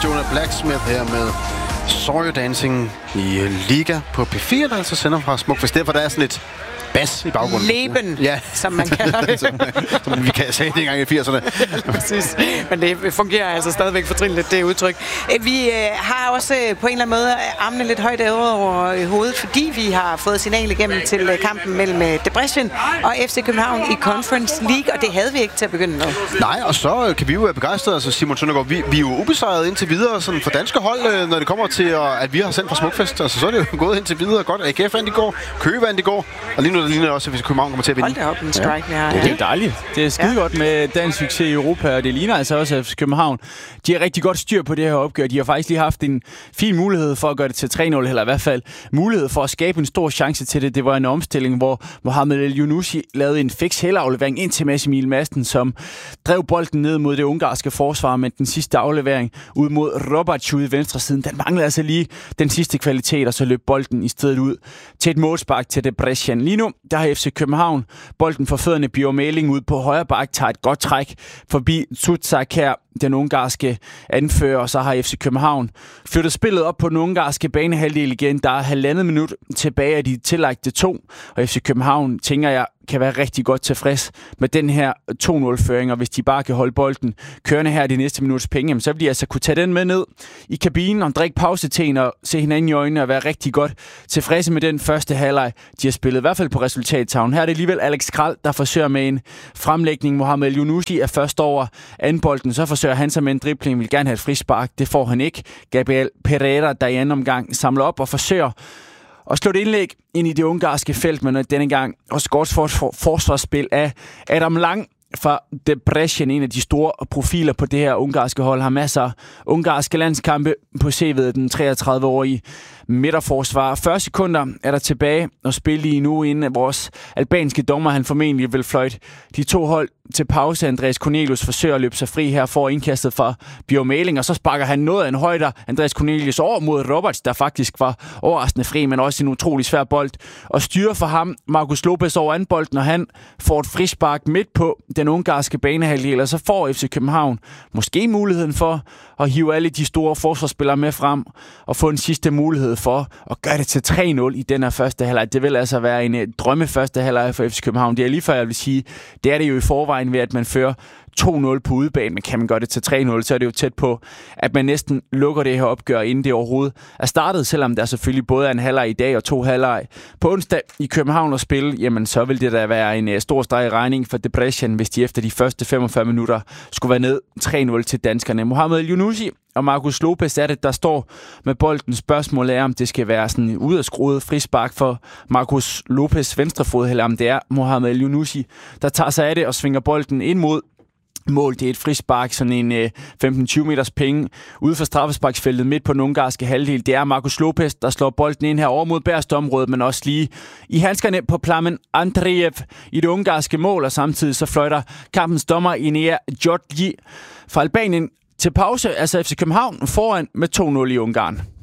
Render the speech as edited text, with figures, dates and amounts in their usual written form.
Jonah Blacksmith her med Sawyer Dancing i Liga på P4, der altså sender fra Smukfest. Derfor der er sådan lidt bas i baggrunden. Leben, ja. Som man kalder det. som vi kan sige det engang i 80'erne. Præcis. Men det fungerer altså stadigvæk fortrinligt, det udtryk. Vi har også på en eller anden måde armene lidt højt over hovedet, fordi vi har fået signal igennem til kampen mellem Debrecen og FC København i Conference League, og det havde vi ikke til at begynde med. Nej, og så kan vi jo være begejstrede. Altså Simon Søndergaard, vi er jo ubesejret indtil videre sådan for danske hold, når det kommer til, at vi har sendt fra Smukfest. Altså så er det jo gået indtil videre godt. AGF vandt i går, Køge vandt i går, og lige nu der ligner også, at hvis København kommer til at vinde. Hold da op, en strike vi har. Det er dejligt. Det er skide godt med dansk succes i Europa, og det ligner altså også, at København, de har rigtig godt styr på det her opgør. De har faktisk lige haft en fin mulighed for at gøre det til 3-0, eller i hvert fald mulighed for at skabe en stor chance til det. Det var en omstilling, hvor Mohamed El Yunusi lavede en fix helaflevering ind til Mads Emil Madsen, som drev bolden ned mod det ungarske forsvar, men den sidste aflevering ud mod Robac ude i venstre siden, den manglede altså lige den sidste kvalitet, og så løb bolden i stedet ud til et målspark til Debrecen. Lige nu, der har FC København bolden for fødderne. Bjørn Mæling ud på højre bak tager et godt træk forbi Tutsak her, den ungarske anfører, og så har FC København flyttet spillet op på den ungarske banehalvdel igen. Der er 1,5 minut tilbage af de tillagte 2, og FC København, tænker jeg, kan være rigtig godt tilfreds med den her 2-0-føring, og hvis de bare kan holde bolden kørende her de næste minuts penge, så vil de altså kunne tage den med ned i kabinen og drikke pauseteen og se hinanden i øjnene og være rigtig godt tilfredse med den første halvleg, de har spillet, i hvert fald på resultattavlen. Her er det alligevel Alex Kral, der forsøger med en fremlægning. Mohamed El Yunusi er først over anden bolden, så forsøger han sig med en dribling, vil gerne have et frispark, det får han ikke. Gabriel Pereira, der i anden omgang samler op og forsøger og slå et indlæg ind i det ungarske felt, men denne gang også godt forsvarsspil af Adam Lang fra Debrecen, en af de store profiler på det her ungarske hold, har masser af ungarske landskampe på CV'et, den 33-årige midterforsvar. 40 sekunder er der tilbage at spille i nu, inden vores albanske dommer, han formentlig vil fløjte de 2 hold til pause. Andreas Cornelius forsøger at løbe sig fri her, får indkastet fra Bjørn Mæling, og så sparker han noget af en højder Andreas Cornelius over mod Roberts, der faktisk var overraskende fri, men også en utrolig svær bold og styre for ham. Marcus Lopez over anden bolden, og han får et frispark midt på den ungarske banehalvdel, og så får FC København måske muligheden for at hive alle de store forsvarsspillere med frem og få en sidste mulighed for at gøre det til 3-0 i den her første halvleg. Det vil altså være en drømme første halvleg for FC København. Det er lige før, jeg vil sige, det er det jo i forvejen ved, at man fører 2-0 på udebane, men kan man gøre det til 3-0, så er det jo tæt på, at man næsten lukker det her opgør, inden det overhovedet er startet, selvom der selvfølgelig både er en halvleg i dag og 2 halvleg på onsdag i København at spille, jamen så vil det da være en stor streg i regning for Debrecen, hvis de efter de første 45 minutter skulle være ned 3-0 til danskerne. Mohamed El Yunusi og Marcus Lopez er det, der står med bolden. Spørgsmålet er, om det skal være sådan en ud af skruet frispark for Marcus Lopez venstrefod, eller om det er Mohamed El Yunusi, der tager sig af det og svinger bolden ind mod mål. Det er et frispark, sådan en 15-20 meters penge ude for straffesparksfeltet midt på den ungarske halvdel. Det er Marcus Lopez, der slår bolden ind her over mod Bærstområdet, men også lige i handskerne på Plamen Andreev i det ungarske mål, og samtidig så fløjter kampens dommer Inea Georgi fra Albanien til pause, altså FC København foran med 2-0 i Ungarn.